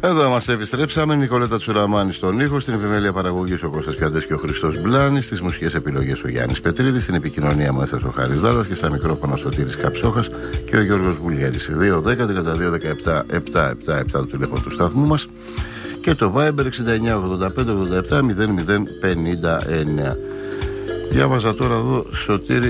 Εδώ είμαστε, επιστρέψαμε. Νικολέτα Τσουραμάνη στον ήχο, στην επιμέλεια παραγωγής ο Κώστας Πιαντές και ο Χριστός Μπλάνης, στις μουσικές επιλογές ο Γιάννης Πετρίδης, στην επικοινωνία μας ο Χάρης Δάλλας και στα μικρόφωνα ο Σωτήρης Καψόχας και ο Γιώργος Βουλιέρης. 2-10-32-17-777 το τηλέφωνο του σταθμού μας και το Viber 69-85-87-00-59. Διάβαζα τώρα εδώ, Σωτήρη,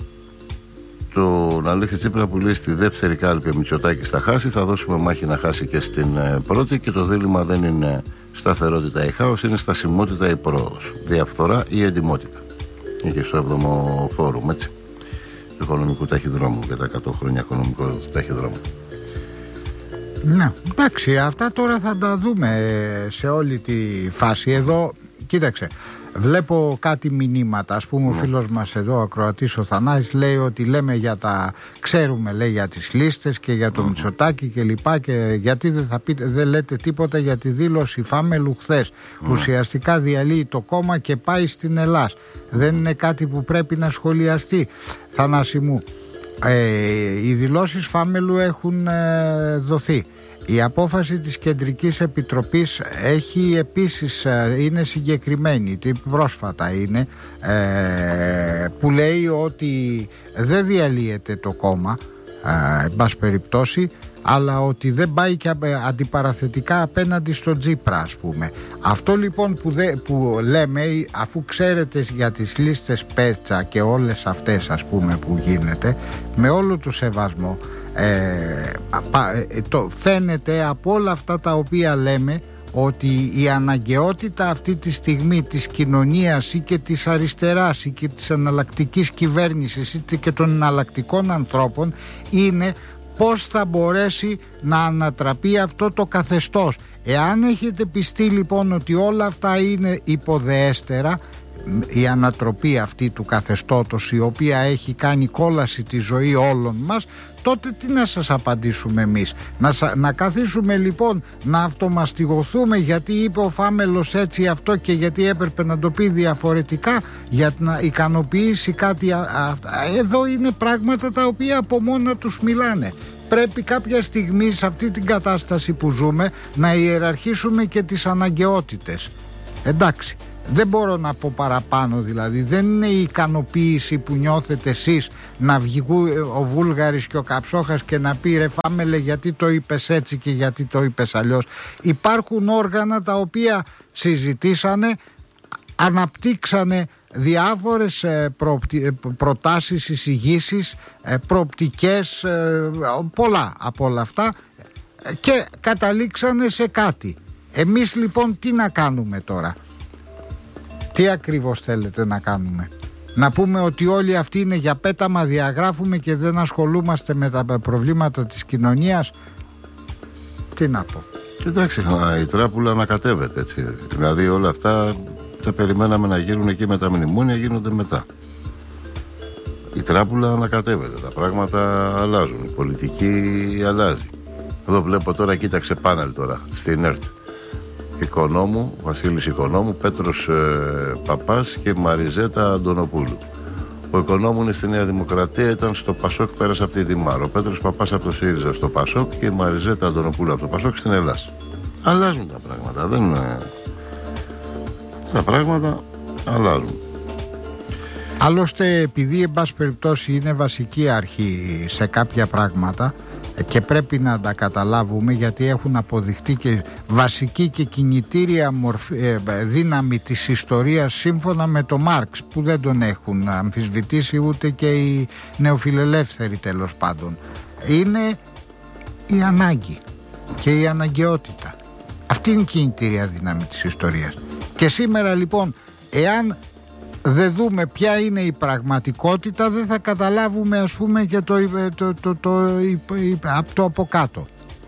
τον Αλέξη Τσίπρα που λέει στη δεύτερη κάλπη ο Μητσοτάκης θα χάσει, θα δώσουμε μάχη να χάσει και στην πρώτη και το δίλημμα δεν είναι σταθερότητα ή χάος, είναι στασιμότητα ή πρόοδος, διαφθορά ή εντιμότητα. Είχε στο 7ο φόρουμ, έτσι, του οικονομικού ταχυδρόμου και τα 100 χρόνια οικονομικού ταχυδρόμου. Ναι, εντάξει, αυτά τώρα θα τα δούμε σε όλη τη φάση. Εδώ, κοίταξε, βλέπω κάτι μηνύματα. Ας πούμε, ο φίλος μας εδώ, ο ακροατής ο Θανάσης, λέει ότι λέμε για τα. Ξέρουμε, λέει, για τις λίστες και για το Μητσοτάκη και λοιπά. Και γιατί δεν λέτε τίποτα για τη δήλωση Φάμελου χθες. Ουσιαστικά διαλύει το κόμμα και πάει στην Ελλάς. Δεν είναι κάτι που πρέπει να σχολιαστεί, Θανάση μου. Οι δηλώσεις Φάμελου έχουν δοθεί. Η απόφαση της Κεντρικής Επιτροπής έχει επίσης, είναι συγκεκριμένη, πρόσφατα είναι, που λέει ότι δεν διαλύεται το κόμμα, εν πάση περιπτώσει, αλλά ότι δεν πάει και αντιπαραθετικά απέναντι στον Τσίπρα, ας πούμε. Αυτό λοιπόν που λέμε, αφού ξέρετε για τις λίστες Πέτσα και όλες αυτές, ας πούμε, που γίνεται, με όλο το σεβασμό, φαίνεται από όλα αυτά τα οποία λέμε ότι η αναγκαιότητα αυτή τη στιγμή της κοινωνίας ή και της αριστεράς ή και της εναλλακτικής κυβέρνησης ή και των εναλλακτικών ανθρώπων είναι πώς θα μπορέσει να ανατραπεί αυτό το καθεστώς. Εάν έχετε πιστεί λοιπόν ότι όλα αυτά είναι υποδεέστερα, η ανατροπή αυτή του καθεστώτος, η οποία έχει κάνει κόλαση τη ζωή όλων μας, τότε τι να σας απαντήσουμε εμείς? Να καθίσουμε λοιπόν να αυτομαστιγωθούμε γιατί είπε ο Φάμελος έτσι αυτό και γιατί έπρεπε να το πει διαφορετικά για να ικανοποιήσει κάτι? Εδώ είναι πράγματα τα οποία από μόνα τους μιλάνε. Πρέπει κάποια στιγμή σε αυτή την κατάσταση που ζούμε να ιεραρχήσουμε και τις αναγκαιότητες. Εντάξει, δεν μπορώ να πω παραπάνω, δηλαδή δεν είναι η ικανοποίηση που νιώθετε εσείς να βγει ο Βούλγαρης και ο Καψόχας και να πει ρε Φάμελε γιατί το είπες έτσι και γιατί το είπες αλλιώς. Υπάρχουν όργανα τα οποία συζητήσανε, αναπτύξανε διάφορες προτάσεις, εισηγήσεις, προοπτικές, πολλά από όλα αυτά και καταλήξανε σε κάτι. Εμείς λοιπόν τι να κάνουμε τώρα? Τι ακριβώς θέλετε να κάνουμε? Να πούμε ότι όλοι αυτοί είναι για πέταμα, διαγράφουμε και δεν ασχολούμαστε με τα προβλήματα της κοινωνίας? Τι να πω? Εντάξει, η τράπουλα ανακατεύεται, έτσι. Δηλαδή όλα αυτά τα περιμέναμε να γίνουν εκεί με τα μνημόνια, γίνονται μετά. Η τράπουλα ανακατεύεται, τα πράγματα αλλάζουν, η πολιτική αλλάζει. Εδώ βλέπω τώρα, κοίταξε πάνελ τώρα στην ΕΡΤ. Οικονόμου, Βασίλης Οικονόμου, Πέτρος Παπάς και Μαριζέτα Αντωνοπούλου. Ο Οικονόμου είναι στη Νέα Δημοκρατία, ήταν στο Πασόκ, πέρασε από τη Δημάρο. Ο Πέτρος Παπάς από το ΣΥΡΙΖΑ στο Πασόκ και η Μαριζέτα Αντωνοπούλου από το Πασόκ στην Ελλάδα. Αλλάζουν τα πράγματα, δεν είναι... Τα πράγματα αλλάζουν. Άλλωστε, επειδή εν πάση περιπτώσει είναι βασική αρχή σε κάποια πράγματα και πρέπει να τα καταλάβουμε, γιατί έχουν αποδειχτεί και βασική και κινητήρια δύναμη της ιστορίας σύμφωνα με τον Μάρξ, που δεν τον έχουν αμφισβητήσει ούτε και οι νεοφιλελεύθεροι τέλος πάντων, είναι η ανάγκη και η αναγκαιότητα. Αυτή είναι η κινητήρια δύναμη της ιστορίας. Και σήμερα λοιπόν, εάν δεν δούμε ποια είναι η πραγματικότητα, δεν θα καταλάβουμε, ας πούμε, και το από κάτω.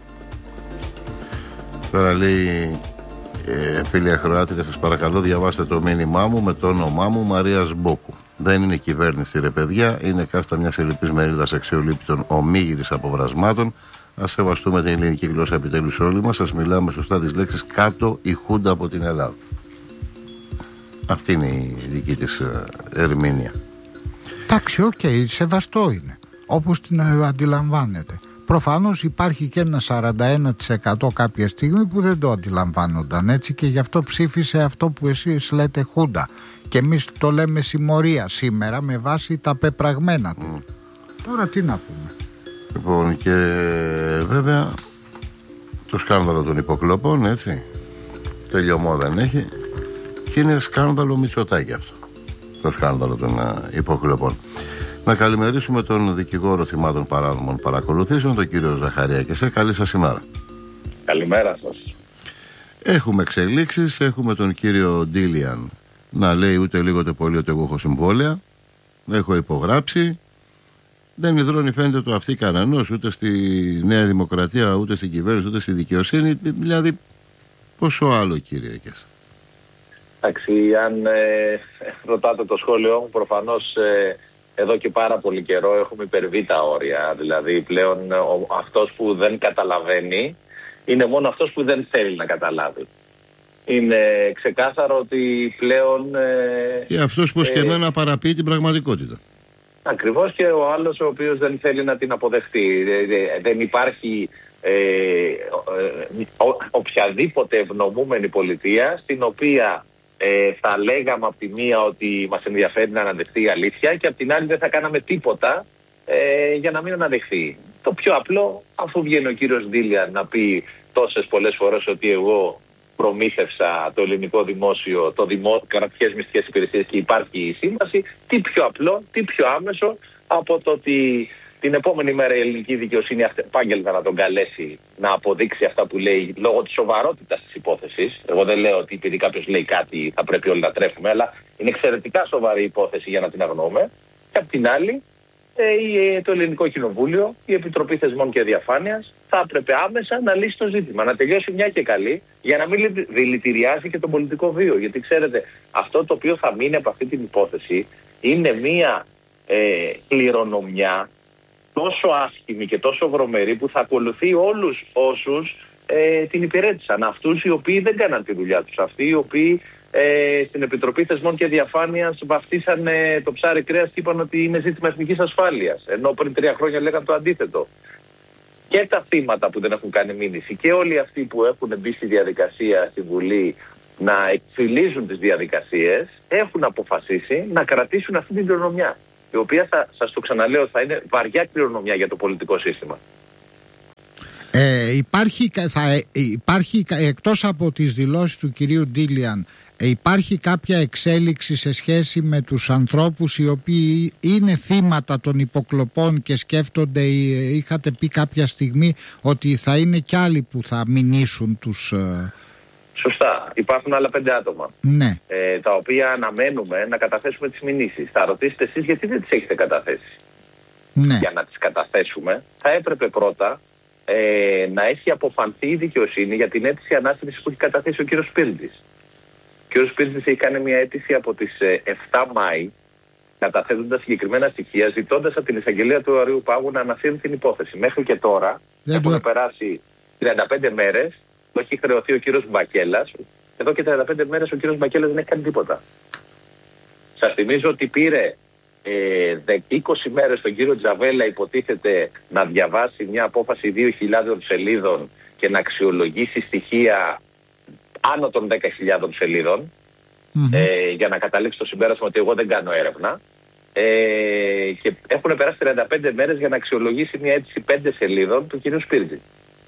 Τώρα λέει φίλη Ακροάτρια, σας παρακαλώ διαβάστε το μήνυμά μου με το όνομά μου, Μαρίας Μπόκου. Δεν είναι κυβέρνηση ρε παιδιά, είναι κάστα μιας ελλειπής μερίδας αξιολύπητων ομίγυρης αποβρασμάτων. Ας σεβαστούμε την ελληνική γλώσσα επιτέλους όλοι μας, ας μιλάμε σωστά τις λέξεις κάτω η Χούντα από την Ελλάδα. Αυτή είναι η δική της ερμηνεία. Εντάξει, οκ, σεβαστό είναι, όπως την αντιλαμβάνεται. προφανώς υπάρχει και ένα 41% κάποια στιγμή που δεν το αντιλαμβάνονταν, έτσι, και γι' αυτό ψήφισε αυτό που εσείς λέτε Χούντα, και εμείς το λέμε συμμορία σήμερα με βάση τα πεπραγμένα του. Τώρα τι να πούμε. Λοιπόν, και βέβαια το σκάνδαλο των υποκλοπών, έτσι, τελειωμό δεν έχει, και είναι σκάνδαλο Μητσοτάκη αυτό, το σκάνδαλο των υποκλοπών. Να καλημερίσουμε τον δικηγόρο θυμάτων παράνομων παρακολουθήσεων, τον κύριο Ζαχαρία. Και σε καλή σας ημέρα. Καλημέρα σας. Έχουμε εξελίξεις, έχουμε τον κύριο Ντίλιαν να λέει ούτε λίγο ούτε πολύ ότι εγώ έχω συμβόλαια, έχω υπογράψει. Δεν υδρώνει, φαίνεται, το αυτί κανενός, ούτε στη Νέα Δημοκρατία, ούτε στην κυβέρνηση, ούτε στη δικαιοσύνη. Δηλαδή, πόσο άλλο, κύριε Κες? Εντάξει, αν ρωτάτε το σχόλιο μου, προφανώς εδώ και πάρα πολύ καιρό έχουμε υπερβεί τα όρια. Δηλαδή, πλέον αυτός που δεν καταλαβαίνει είναι μόνο αυτός που δεν θέλει να καταλάβει. Είναι ξεκάθαρο ότι πλέον... και αυτός που σκεμμένα παραποιεί την πραγματικότητα. Ακριβώς, και ο άλλος ο οποίος δεν θέλει να την αποδεχτεί. Δεν υπάρχει οποιαδήποτε ευνομούμενη πολιτεία στην οποία θα λέγαμε από τη μία ότι μας ενδιαφέρει να αναδεχθεί η αλήθεια και από την άλλη δεν θα κάναμε τίποτα για να μην αναδεχθεί. Το πιο απλό, αφού βγαίνει ο κύριος Ντίλιαν να πει τόσες πολλές φορές ότι εγώ προμήθευσα το ελληνικό δημόσιο, κρατικές μυστικές υπηρεσίες και υπάρχει η σύμβαση, τι πιο απλό, τι πιο άμεσο από το ότι την επόμενη μέρα η ελληνική δικαιοσύνη επάγγελτα να τον καλέσει να αποδείξει αυτά που λέει λόγω της σοβαρότητας της υπόθεσης. Εγώ δεν λέω ότι επειδή κάποιος λέει κάτι θα πρέπει όλοι να τρέφουμε, αλλά είναι εξαιρετικά σοβαρή υπόθεση για να την αγνοούμε. Και απ' την άλλη, το Ελληνικό Κοινοβούλιο, η Επιτροπή Θεσμών και Διαφάνειας, θα έπρεπε άμεσα να λύσει το ζήτημα, να τελειώσει μια και καλή, για να μην δηλητηριάσει και τον πολιτικό βίο. Γιατί ξέρετε, αυτό το οποίο θα μείνει από αυτή την υπόθεση είναι μια κληρονομιά τόσο άσχημη και τόσο βρωμερή που θα ακολουθεί όλους όσους την υπηρέτησαν. Αυτούς οι οποίοι δεν κάναν τη δουλειά τους. Αυτοί οι οποίοι στην Επιτροπή Θεσμών και Διαφάνειας βαφτίσαν το ψάρι κρέας και είπαν ότι είναι ζήτημα εθνικής ασφάλειας. Ενώ πριν 3 χρόνια λέγαν το αντίθετο. Και τα θύματα που δεν έχουν κάνει μήνυση και όλοι αυτοί που έχουν μπει στη διαδικασία στη Βουλή να εκφυλίζουν τις διαδικασίες έχουν αποφασίσει να κρατήσουν αυτή την κληρονομιά. Η οποία σας το ξαναλέω θα είναι βαριά κληρονομιά για το πολιτικό σύστημα. Υπάρχει εκτός από τις δηλώσεις του κυρίου Ντίλιαν, υπάρχει κάποια εξέλιξη σε σχέση με τους ανθρώπους οι οποίοι είναι θύματα των υποκλοπών και σκέφτονται, είχατε πει κάποια στιγμή ότι θα είναι κι άλλοι που θα μηνύσουν τους... Σωστά. Υπάρχουν άλλα 5 άτομα. Ναι. Τα οποία αναμένουμε να καταθέσουμε τις μηνύσεις. Θα ρωτήσετε εσείς γιατί δεν τις έχετε καταθέσει. Ναι. Για να τις καταθέσουμε θα έπρεπε πρώτα να έχει αποφανθεί η δικαιοσύνη για την αίτηση ανάστησης που έχει καταθέσει ο κύριος Σπίρτζης. Ο κύριος Σπίρτζης έχει κάνει μια αίτηση από τις 7 Μάη, καταθέτοντας συγκεκριμένα στοιχεία, ζητώντας από την εισαγγελία του Αριού Πάγου να ανασύρει την υπόθεση. Μέχρι και τώρα έχουν περάσει 35 μέρες, το έχει χρεωθεί ο κύριος Μπακέλας. Εδώ και 35 μέρες ο κύριος Μπακέλας δεν έχει κάνει τίποτα. Σας θυμίζω ότι πήρε 20 μέρες τον κύριο Τζαβέλα, υποτίθεται, να διαβάσει μια απόφαση 2.000 σελίδων και να αξιολογήσει στοιχεία άνω των 10.000 σελίδων για να καταλήξει το συμπέρασμα ότι εγώ δεν κάνω έρευνα, και έχουν περάσει 35 μέρες για να αξιολογήσει μια αίτηση 5 σελίδων του κυρίου Σπίρτζη.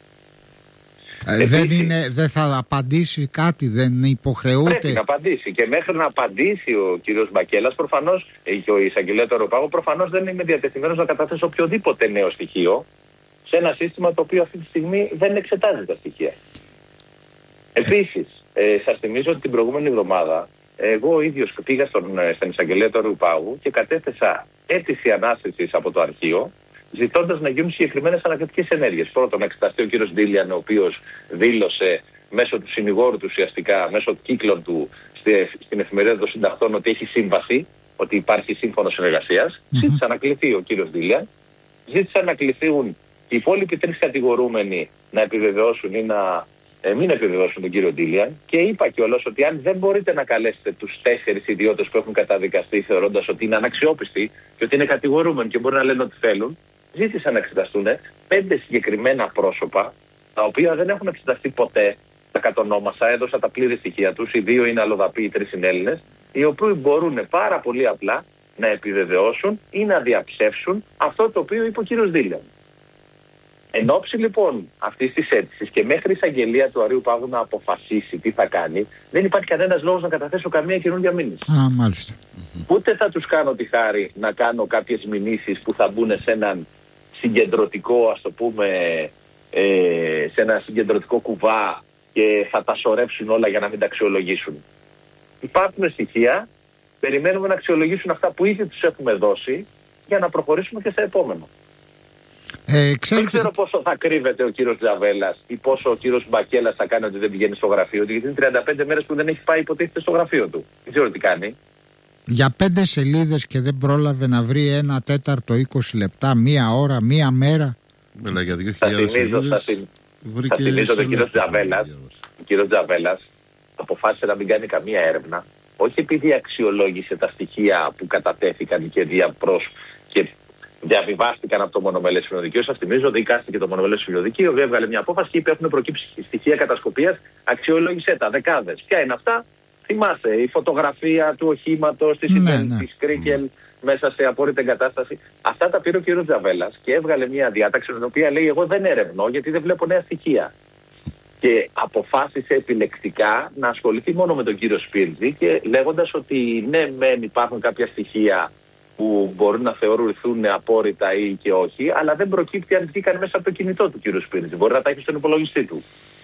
Δεν θα απαντήσει κάτι, δεν υποχρεούται? Πρέπει να απαντήσει, και μέχρι να απαντήσει ο κύριος Μπακέλας, προφανώς, και ο εισαγγελέας του Αεροπάγου, προφανώς δεν είναι διατεθειμένος να καταθέσει οποιοδήποτε νέο στοιχείο σε ένα σύστημα το οποίο αυτή τη στιγμή δεν εξετάζει τα στοιχεία. Επίσης, σας θυμίζω ότι την προηγούμενη εβδομάδα εγώ ο ίδιος πήγα στην εισαγγελέα του Αεροπάγου και κατέθεσα αίτηση ανάστησης από το αρχείο, ζητώντας να γίνουν συγκεκριμένες ανακριτικές ενέργειες. Πρώτον, να εξεταστεί ο κύριος Ντίλιαν, ο οποίος δήλωσε μέσω του συνηγόρου του, ουσιαστικά μέσω κύκλων του στην εφημερίδα των συντακτών, ότι έχει σύμβαση, ότι υπάρχει σύμφωνο συνεργασίας. Ζήτησε να κληθεί ο κύριος Ντίλιαν, ζήτησαν να κληθούν οι υπόλοιποι 3 κατηγορούμενοι να επιβεβαιώσουν ή να μην επιβεβαιώσουν τον κύριο Ντίλιαν, και είπα κιόλας ότι αν δεν μπορείτε να καλέσετε τους 4 ιδιώτες που έχουν καταδικαστεί θεωρώντας ότι είναι αναξιόπιστοι και ότι είναι κατηγορούμενοι και μπορεί να λένε ό,τι θέλουν, ζήτησαν να εξεταστούν 5 συγκεκριμένα πρόσωπα, τα οποία δεν έχουν εξεταστεί ποτέ. Τα κατονόμασα, έδωσα τα πλήρη στοιχεία τους. Οι 2 είναι αλλοδαποί, οι 3 είναι Έλληνες, οι οποίοι μπορούν πάρα πολύ απλά να επιβεβαιώσουν ή να διαψεύσουν αυτό το οποίο είπε ο κύριος Δήλιαν. Εν ώψη λοιπόν αυτής της αίτησης και μέχρι η εισαγγελία του Αρείου Πάγου να αποφασίσει τι θα κάνει, δεν υπάρχει κανένας λόγος να καταθέσω καμία καινούργια μήνυση. Μάλιστα. Ούτε θα τους κάνω τη χάρη να κάνω κάποιες μηνύσεις που θα μπουν σε έναν συγκεντρωτικό, ας το πούμε, σε ένα συγκεντρωτικό κουβά και θα τα σωρεύσουν όλα για να μην τα αξιολογήσουν. Υπάρχουν στοιχεία, περιμένουμε να αξιολογήσουν αυτά που ήδη τους έχουμε δώσει για να προχωρήσουμε και στα επόμενα. Δεν ξέρω πόσο θα κρύβεται ο κύριος Τζαβέλας ή πόσο ο κύριος Μπακέλας θα κάνει ότι δεν πηγαίνει στο γραφείο του, γιατί είναι 35 μέρες που δεν έχει πάει υποτίθεται στο γραφείο του. Δεν ξέρω τι κάνει. Για 5 σελίδες και δεν πρόλαβε να βρει 1/4, 20 λεπτά, 1 ώρα, 1 μέρα. Μιλά για 2.000 Θα θυμίζω ότι ο κύριος Τζαβέλας αποφάσισε να μην κάνει καμία έρευνα, όχι επειδή αξιολόγησε τα στοιχεία που κατατέθηκαν και διαβιβάστηκαν από το μονομελές συνοδικείο. Σας θυμίζω ότι δικάστηκε το μονομελές συνοδικείο, έβγαλε μια απόφαση και είπε: έχουν προκύψει στοιχεία κατασκοπίας, αξιολόγησε τα, δεκάδες. Ποια είναι αυτά? Θυμάστε, η φωτογραφία του οχήματος, της Κρίκελ μέσα σε απόρριτη εγκατάσταση. Αυτά τα πήρε ο κύριος Τζαβέλας και έβγαλε μια διάταξη με την οποία λέει: εγώ δεν ερευνώ γιατί δεν βλέπω νέα στοιχεία. Και αποφάσισε επιλεκτικά να ασχοληθεί μόνο με τον κύριο Σπίρτζη και λέγοντας ότι ναι, μεν υπάρχουν κάποια στοιχεία που μπορούν να θεωρηθούν απόρριτα ή και όχι, αλλά δεν προκύπτει αν βγήκαν μέσα από το κινητό του κύριου Σπίρτζη. Μπορεί να τα έχει στον υπολογιστή του.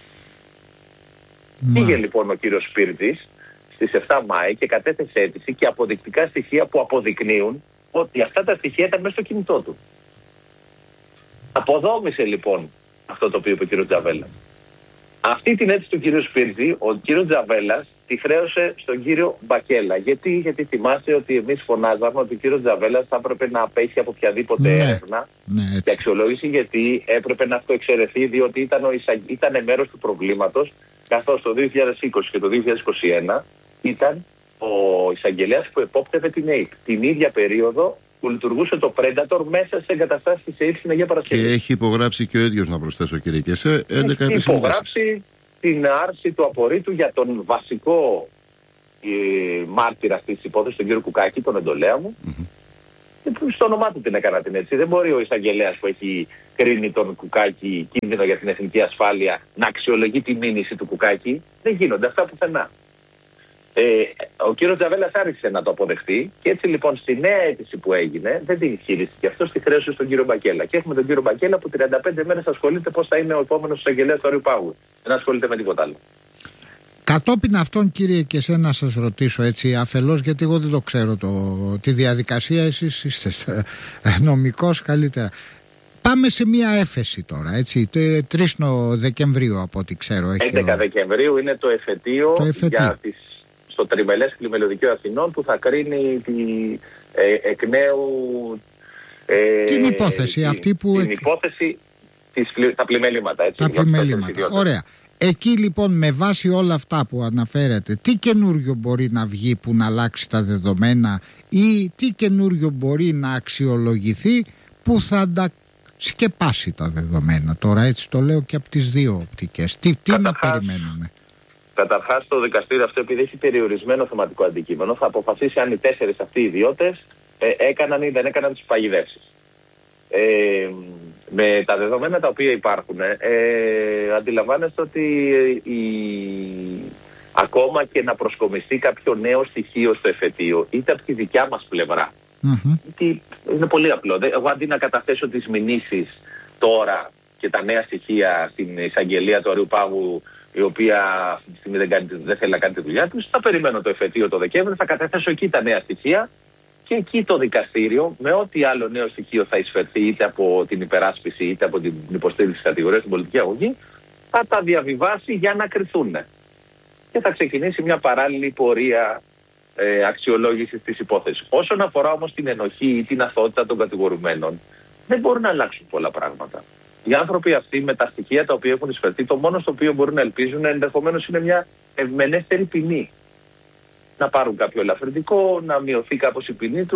Πήγε λοιπόν ο κύριος Σπίρτζης στις 7 Μάη και κατέθεσε αίτηση και αποδεικτικά στοιχεία που αποδεικνύουν ότι αυτά τα στοιχεία ήταν μέσα στο κινητό του. Αποδόμησε λοιπόν αυτό το οποίο είπε ο κύριος Τζαβέλας. Αυτή την αίτηση του κύριου Σπίρτζη, ο κύριος Τζαβέλας τη χρέωσε στον κύριο Μπακέλα. Γιατί θυμάστε ότι εμείς φωνάζαμε ότι ο κύριος Τζαβέλας θα έπρεπε να απέχει από οποιαδήποτε έρευνα και αξιολόγηση, γιατί έπρεπε να αυτοεξαιρεθεί, διότι ήταν μέρος του προβλήματος, καθώς το 2020 και το 2021 ήταν ο εισαγγελέας που επόπτευε την ΑΕΠ. Την ίδια περίοδο που λειτουργούσε το Predator μέσα σε εγκαταστάσεις της ΑΕΠ στην Αγία Παρασκευή. Και έχει υπογράψει και ο ίδιος, να προσθέσω κύριε, και σε 11 επισημάνσεις. Έχει υπογράψει την άρση του απορρίτου για τον βασικό μάρτυρα αυτής της υπόθεσης, τον κύριο Κουκάκη, τον εντολέα μου. Στο όνομά του την έκανα την έτσι. Δεν μπορεί ο εισαγγελέας που έχει κρίνει τον Κουκάκη κίνδυνο για την εθνική ασφάλεια να αξιολογεί τη μήνυση του Κουκάκη. Δεν γίνονται αυτά πουθενά. Ο κύριος Τζαβέλας άρχισε να το αποδεχτεί και έτσι λοιπόν στη νέα αίτηση που έγινε δεν την ισχυρίστηκε. Αυτό τη χρέωσε στον κύριο Μπακέλα. Και έχουμε τον κύριο Μπακέλα που 35 μέρες ασχολείται πώς θα είναι ο επόμενος εισαγγελέας του Αρείου Πάγου. Δεν ασχολείται με τίποτα άλλο. Κατόπιν αυτών, κύριε, και εσένα να σας ρωτήσω έτσι αφελώς, γιατί εγώ δεν το ξέρω τη διαδικασία, εσείς είστε νομικός καλύτερα. Πάμε σε μια έφεση τώρα, έτσι, 3 Δεκεμβρίου από ό,τι ξέρω. 11 Δεκεμβρίου είναι το εφετείο. Για στο Τριμελές Πλημελιωδικείο Αθηνών που θα κρίνει εκ νέου την υπόθεση αυτή που... Την υπόθεση, τα πλημελήματα. Έτσι, τα πλημελήματα, ωραία. Εκεί λοιπόν με βάση όλα αυτά που αναφέρετε, τι καινούριο μπορεί να βγει που να αλλάξει τα δεδομένα ή τι καινούριο μπορεί να αξιολογηθεί που θα τα σκεπάσει τα δεδομένα? Τώρα έτσι το λέω και από τις δύο οπτικές. Τι να περιμένουμε? Καταρχάς το δικαστήριο αυτό, επειδή έχει περιορισμένο θεματικό αντικείμενο, θα αποφασίσει αν οι 4 αυτοί οι ιδιώτες έκαναν ή δεν έκαναν τις παγιδεύσεις. Με τα δεδομένα τα οποία υπάρχουν, αντιλαμβάνεστε ότι ακόμα και να προσκομιστεί κάποιο νέο στοιχείο στο εφετείο, είτε από τη δικιά μας πλευρά, είναι πολύ απλό. Εγώ αντί να καταθέσω τις μηνύσεις τώρα και τα νέα στοιχεία στην εισαγγελία του Αρείου Πάγου, η οποία αυτή τη στιγμή δεν θέλει να κάνει τη δουλειά του, θα περιμένω το εφετείο το Δεκέμβριο, θα καταθέσω εκεί τα νέα στοιχεία και εκεί το δικαστήριο, με ό,τι άλλο νέο στοιχείο θα εισφερθεί είτε από την υπεράσπιση είτε από την υποστήριξη της κατηγορίας στην πολιτική αγωγή, θα τα διαβιβάσει για να κριθούν. Και θα ξεκινήσει μια παράλληλη πορεία αξιολόγησης της υπόθεσης. Όσον αφορά όμως την ενοχή ή την αθωότητα των κατηγορουμένων, δεν μπορούν να αλλάξουν πολλά πράγματα. Οι άνθρωποι αυτοί με τα στοιχεία τα οποία έχουν εισφερθεί, το μόνο στο οποίο μπορούν να ελπίζουν ενδεχομένως είναι μια ευμενέστερη ποινή. Να πάρουν κάποιο ελαφρυντικό, να μειωθεί κάπως η ποινή του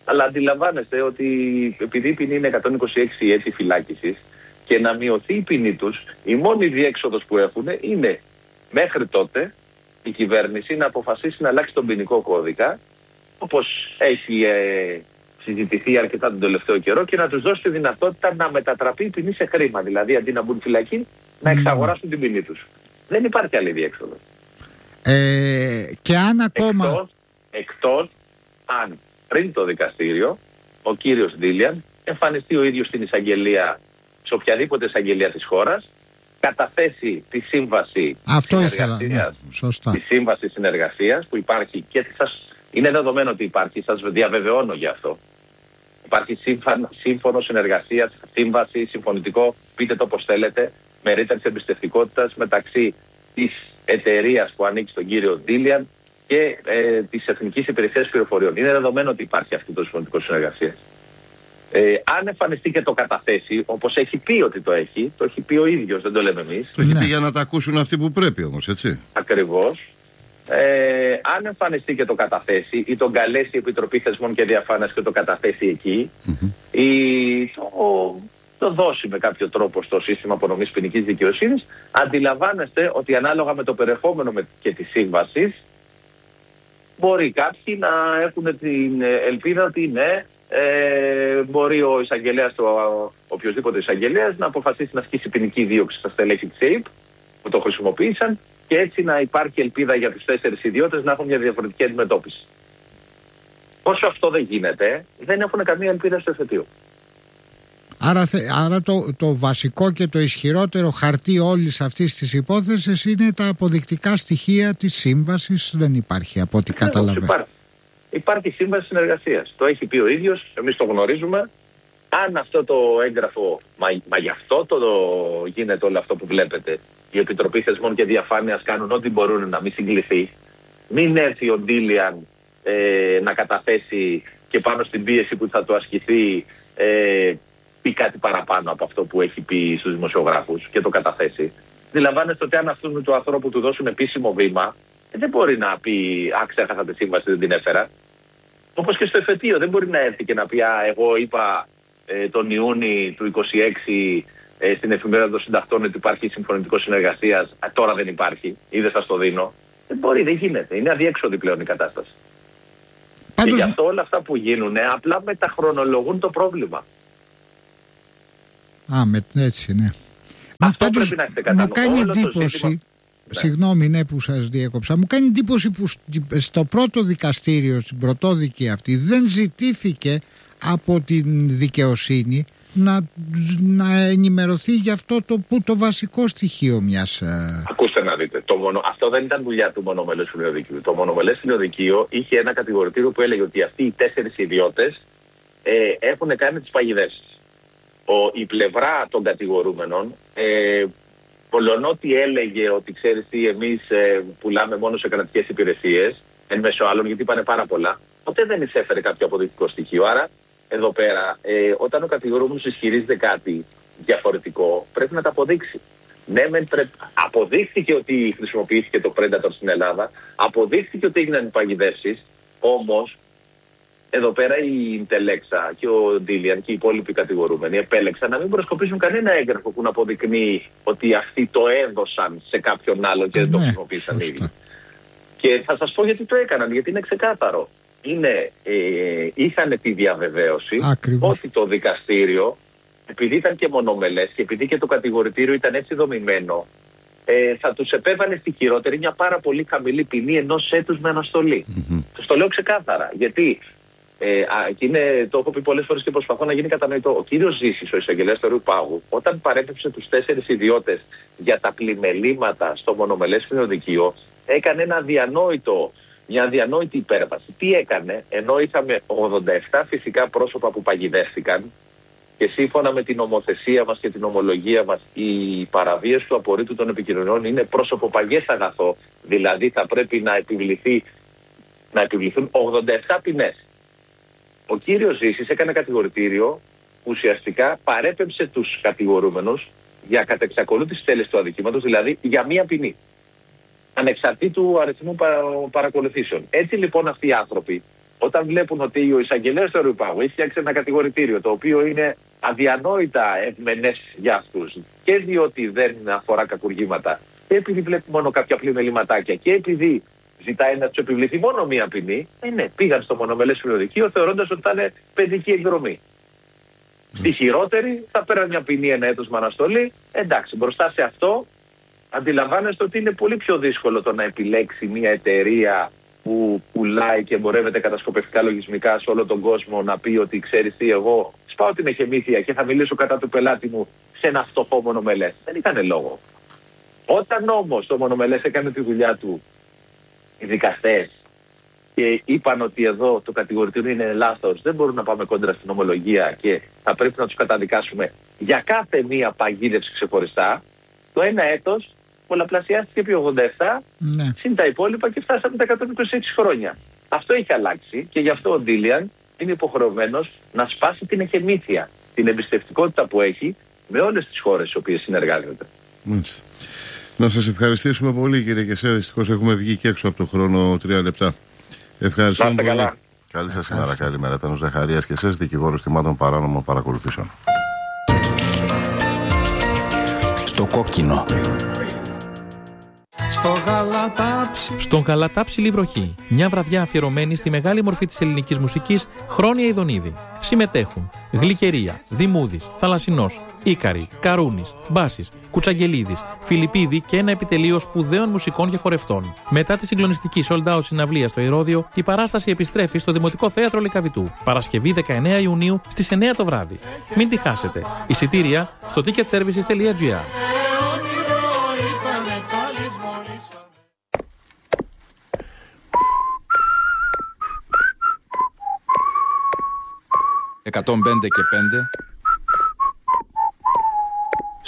Αλλά αντιλαμβάνεστε ότι επειδή η ποινή είναι 126 έτη φυλάκισης και να μειωθεί η ποινή τους, η μόνη διέξοδος που έχουν είναι μέχρι τότε η κυβέρνηση να αποφασίσει να αλλάξει τον ποινικό κώδικα, όπως έχει συζητηθεί αρκετά τον τελευταίο καιρό, και να τους δώσει τη δυνατότητα να μετατραπεί η ποινή σε χρήμα. Δηλαδή αντί να μπουν φυλακή, να εξαγοράσουν την ποινή τους. Δεν υπάρχει άλλη διέξοδος. Και αν ακόμα... Εκτός αν πριν το δικαστήριο ο κύριος Ντίλιαν εμφανιστεί ο ίδιος στην εισαγγελία, σε οποιαδήποτε εισαγγελία της χώρας, καταθέσει τη σύμβαση σωστά. Τη σύμβαση συνεργασίας που υπάρχει και είναι δεδομένο ότι υπάρχει, σας διαβεβαιώνω γι' αυτό. Υπάρχει σύμφωνο συνεργασίας, σύμβαση, συμφωνητικό, πείτε το όπως θέλετε, με ρήτρα της εμπιστευτικότητας μεταξύ της εταιρείας που ανήκει στον κύριο Ντίλιαν και της Εθνικής Υπηρεσίας Πληροφοριών. Είναι δεδομένο ότι υπάρχει αυτό το συμφωνητικό συνεργασίας. Αν εμφανιστεί και το καταθέσει, όπως έχει πει ότι το έχει πει ο ίδιος, δεν το λέμε εμείς. Το έχει πει για να τα ακούσουν αυτοί που πρέπει όμως, έτσι. Ακριβώς. Αν εμφανιστεί και το καταθέσει ή τον καλέσει η Επιτροπή Θεσμών και Διαφάνειας και το καταθέσει εκεί, ή το δώσει με κάποιο τρόπο στο σύστημα απονομής ποινικής δικαιοσύνης, αντιλαμβάνεστε ότι ανάλογα με το περιεχόμενο και τη σύμβαση, μπορεί κάποιοι να έχουν την ελπίδα ότι ναι, μπορεί ο εισαγγελέας, οποιοδήποτε εισαγγελέας, να αποφασίσει να ασκήσει ποινική δίωξη στα στελέχη της ΕΕΠ που το χρησιμοποίησαν και έτσι να υπάρχει ελπίδα για τους 4 ιδιώτες να έχουν μια διαφορετική αντιμετώπιση. Όσο αυτό δεν γίνεται, δεν έχουν καμία ελπίδα στο εφετείο. Άρα το βασικό και το ισχυρότερο χαρτί όλης αυτής της υπόθεσης είναι τα αποδεικτικά στοιχεία της σύμβασης. Δεν υπάρχει από ό,τι καταλαβαίνω. Υπάρχει σύμβαση συνεργασίας. Το έχει πει ο ίδιος, εμείς το γνωρίζουμε. Αν αυτό το έγγραφο, μα γι' αυτό γίνεται όλο αυτό που βλέπετε, η Επιτροπή Θεσμών και Διαφάνειας κάνουν ό,τι μπορούν να μην συγκληθεί. Μην έρθει ο Ντίλιαν να καταθέσει και πάνω στην πίεση που θα του ασκηθεί πει κάτι παραπάνω από αυτό που έχει πει στους δημοσιογράφους και το καταθέσει. Αντιλαμβάνεστε ότι αν αυτού του ανθρώπου του δώσουν επίσημο βήμα, δεν μπορεί να πει ξέχασα τη σύμβαση, δεν την έφερα. Όπως και στο εφετείο, δεν μπορεί να έρθει και να πει εγώ είπα τον Ιούνιο του 26 στην εφημερίδα των συντακτών ότι υπάρχει συμφωνητικό συνεργασίας, τώρα δεν υπάρχει ή δεν σας το δίνω. Δεν μπορεί, δεν γίνεται. Είναι αδιέξοδη πλέον η κατάσταση. Πάντως... Και γι' αυτό όλα αυτά που γίνουν απλά μεταχρονολογούν το πρόβλημα. Έτσι, ναι. Αυτό πρέπει να έχετε κατανοήσει. Μου κάνει εντύπωση, συγγνώμη ναι που σας διέκοψα, μου κάνει εντύπωση που στο πρώτο δικαστήριο, στην πρωτόδικη αυτή, δεν ζητήθηκε από την δικαιοσύνη να ενημερωθεί για αυτό το βασικό στοιχείο μιας... Ακούστε να δείτε, αυτό δεν ήταν δουλειά του μονομελές φιλοδικείου. Το μονομελές φιλοδικείο είχε ένα κατηγορητήριο που έλεγε ότι αυτοί οι 4 ιδιώτες έχουν κάνει τις παγιδεύσεις. Η πλευρά των κατηγορούμενων, πολλονότι έλεγε ότι ξέρεις τι, εμείς πουλάμε μόνο σε κρατικές υπηρεσίες, εν μέσω άλλων, γιατί είπανε πάρα πολλά, ποτέ δεν εισέφερε κάποιο αποδεικτικό στοιχείο. Άρα, εδώ πέρα, όταν ο κατηγορούμενος ισχυρίζεται κάτι διαφορετικό, πρέπει να τα αποδείξει. Ναι, αποδείχθηκε ότι χρησιμοποιήθηκε το Predator στην Ελλάδα, αποδείχθηκε ότι έγιναν παγιδεύσεις, όμως εδώ πέρα η Τελέξα και ο Ντίλιαν και οι υπόλοιποι κατηγορούμενοι επέλεξαν να μην προσκοπήσουν κανένα έγγραφο που να αποδεικνύει ότι αυτοί το έδωσαν σε κάποιον άλλο και δεν το χρησιμοποίησαν ήδη. Και θα σας πω γιατί το έκαναν, γιατί είναι ξεκάθαρο. Είχαν τη διαβεβαίωση ότι το δικαστήριο, επειδή ήταν και μονομελές και επειδή και το κατηγορητήριο ήταν έτσι δομημένο, θα τους επέβαλε στη χειρότερη μια πάρα πολύ χαμηλή ποινή 1 έτους με αναστολή. Τους το λέω ξεκάθαρα, γιατί το έχω πει πολλές φορές και προσπαθώ να γίνει κατανοητό. Ο κύριος Ζήσης, ο εισαγγελέας του Αριού Πάγου, όταν παρέπεψε τους 4 ιδιώτες για τα πλημελήματα στο μονομελές φιλοδικείο, έκανε μια αδιανόητη υπέρβαση. Τι έκανε? Ενώ είχαμε 87 φυσικά πρόσωπα που παγιδεύτηκαν και σύμφωνα με την νομοθεσία μας και την ομολογία μας, η παραβίαση του απορρίτου των επικοινωνιών είναι πρόσωπο-παγές αγαθό, δηλαδή θα πρέπει να επιβληθούν 87 ποινές. Ο κύριος Ζήσης έκανε κατηγορητήριο που ουσιαστικά παρέπεμψε τους κατηγορούμενους για κατεξακολούθηση τέλεσης του αδικήματος, δηλαδή για μία ποινή, ανεξαρτήτου αριθμού παρακολουθήσεων. Έτσι λοιπόν αυτοί οι άνθρωποι, Όταν βλέπουν ότι ο εισαγγελέας του Αεροπάγου έχει φτιάξει ένα κατηγορητήριο το οποίο είναι αδιανόητα ευμενές για αυτούς, και διότι δεν αφορά κακουργήματα, και επειδή βλέπει μόνο κάποια απλή μεληματάκια, και επειδή ζητάει να του επιβληθεί μόνο μία ποινή, ναι, πήγαν στο μονομελές φιλοδικείο θεωρώντας ότι θα είναι παιδική εκδρομή. Στη χειρότερη θα πέραν μια ποινή 1 έτος με αναστολή. Εντάξει, μπροστά σε αυτό αντιλαμβάνεστε ότι είναι πολύ πιο δύσκολο το να επιλέξει μια εταιρεία που πουλάει και εμπορεύεται κατασκοπευτικά λογισμικά σε όλο τον κόσμο να πει ότι ξέρεις τι, εγώ σπάω την εχεμήθεια και θα μιλήσω κατά του πελάτη μου σε ένα φτωχό μονομελές. Δεν ήταν λόγο. Όταν όμως το μονομελές έκανε τη δουλειά του, οι δικαστές, και είπαν ότι εδώ το κατηγορητήριο είναι λάθος, δεν μπορούμε να πάμε κόντρα στην ομολογία και θα πρέπει να τους καταδικάσουμε για κάθε μία παγίδευση ξεχωριστά, το 1 έτος πολλαπλασιάστηκε επί 87, συν τα υπόλοιπα, και φτάσαμε τα 126 χρόνια. Αυτό έχει αλλάξει και γι' αυτό ο Ντίλιαν είναι υποχρεωμένος να σπάσει την εχεμήθεια, την εμπιστευτικότητα που έχει με όλες τις χώρες στις οποίες συνεργάζεται. Μάλιστα. Να σας ευχαριστήσουμε πολύ, κύριε Κεσέ. Δυστυχώς έχουμε βγει και έξω από το χρόνο 3 λεπτά. Ευχαριστώ πολύ. Καλά. Καλή σας ημέρα, καλημέρα. Ήταν ο Ζαχαρίας Κεσές, δικηγόρος θυμάτων παράνομων παρακολουθήσεων. Στο κόκκινο. Στον Γαλατάψιλη βροχή. Μια βραδιά αφιερωμένη στη μεγάλη μορφή της ελληνικής μουσικής, Χρόνια Ιδονίδη. Συμμετέχουν Γλυκερία, Δημούδης, Θαλασσινός, Ίκαρη, Καρούνης, Μπάσης, Κουτσαγγελίδης, Φιλιππίδη και ένα επιτελείο σπουδαίων μουσικών και χορευτών. Μετά τη συγκλονιστική sold out συναυλία στο Ηρώδειο, η παράσταση επιστρέφει στο Δημοτικό Θέατρο Λυκαβητού. Παρασκευή 19 Ιουνίου στις 9 το βράδυ. Μην τη χάσετε. Εισιτήρια στο ticketservices.gr. 105 και 5